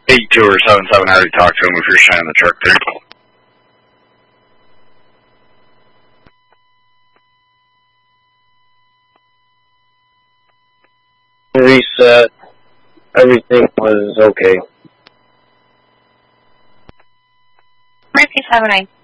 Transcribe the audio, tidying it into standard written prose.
82 or 77, I already talked to him if you're shining the truck there. Reset. Everything was okay. Murphy 79.